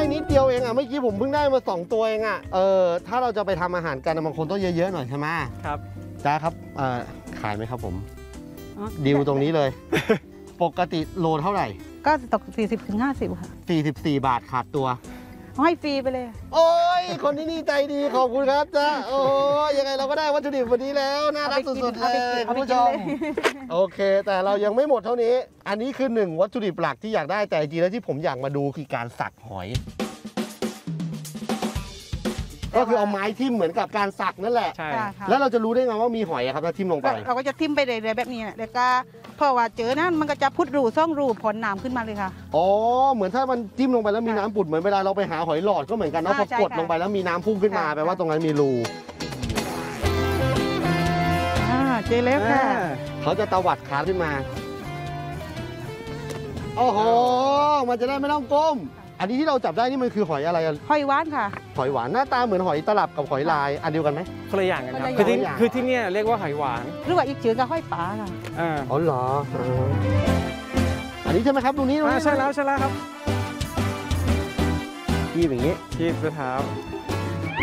นิดเดียวเองอ่ะเมื่อกี้ผมเพิ่งได้มา2ตัวเองอ่ะถ้าเราจะไปทำอาหารกันบางคนต้องเยอะๆหน่อยใช่ไหมครับจ้าครับขายไหมครับผมดิวตรงนี้เลย ปกติโลเท่าไหร่ก็ตก40-50ค่ะ 44 บาทขาดตัวให้ฟรีไปเลยโอ้ยคนที่นี่ใจดีขอบคุณครับจ้าโอ้ยยังไงเราก็ได้วัตถุดิบวันนี้แล้วน่ารักสุดๆเลยคุณผู้ชมโอเคแต่เรายังไม่หมดเท่านี้อันนี้คือ1วัตถุดิบหลักที่อยากได้แต่จริงๆแล้วที่ผมอยากมาดูคือการสักหอยก็คือเอาไม้ทิ่มเหมือนกับการสักนั่นแหละใช่แล้วเราจะรู้ได้ไงว่ามีหอยครับถ้าทิ่มลงไปเราก็จะทิ่มไปเลยแบบนี้แล้วก็พอว่าเจอนั้นมันก็จะพุดรูซ่องรูผลน้ำขึ้นมาเลยค่ะอ๋อเหมือนถ้ามันจิ้มลงไปแล้วมีน้ำปุดเหมือนเวลาเราไปหาหอยหลอดก็เหมือนกันนะพอกดลงไปแล้วมีน้ำพุ่งขึ้นมาแปลว่าตรงนั้นมีรูเจอแล้วค่ะเขาจะตวัดขาขึ้นมาโอ้โหมันจะได้ไม่ต้องก้มอันนี้ที่เราจับได้นี่มันคือหอยอะไรหอยหวานค่ะหอยหวานหน้าตาเหมือนหอยตลับกับหอยลายอันเดียวกันไหมคนละอย่างกันครับคือที่นี่เรียกว่าหอยหวานหรือว่าอีกชื่อก็หอยป๋าค่ะอ๋อเหรออันนี้ใช่ไหมครับตรงนี้ใช่แล้วครับคีบอย่างนี้คีบด้วยเท้า